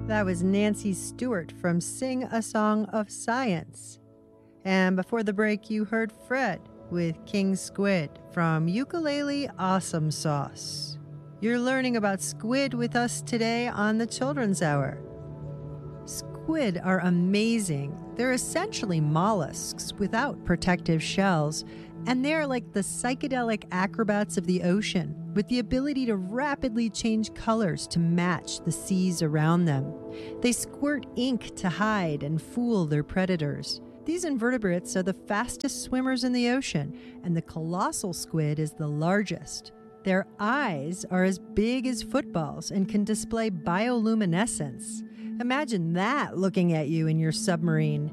That was Nancy Stewart from Sing a Song of Science. And before the break, you heard Fred with King Squid from Ukulele Awesome Sauce. You're learning about squid with us today on the Children's Hour. Squid are amazing. They're essentially mollusks without protective shells, and they're like the psychedelic acrobats of the ocean, with the ability to rapidly change colors to match the seas around them. They squirt ink to hide and fool their predators. These invertebrates are the fastest swimmers in the ocean, and the colossal squid is the largest. Their eyes are as big as footballs and can display bioluminescence. Imagine that looking at you in your submarine.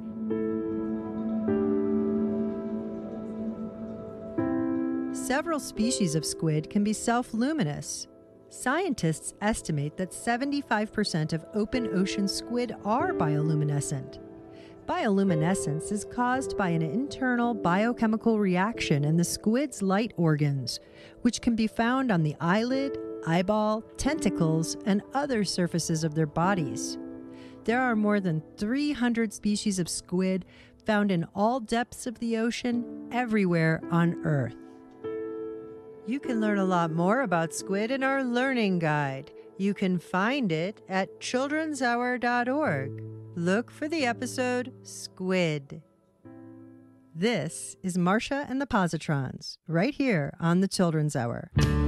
Several species of squid can be self-luminous. Scientists estimate that 75% of open ocean squid are bioluminescent. Bioluminescence is caused by an internal biochemical reaction in the squid's light organs, which can be found on the eyelid, eyeball, tentacles, and other surfaces of their bodies. There are more than 300 species of squid found in all depths of the ocean, everywhere on Earth. You can learn a lot more about squid in our learning guide. You can find it at childrenshour.org. Look for the episode Squid. This is Marcia and the Positrons, right here on the Children's Hour.